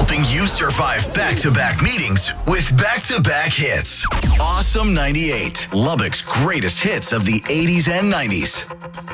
helping you survive back-to-back meetings with back-to-back hits. Awesome 98, Lubbock's greatest hits of the 80s and 90s.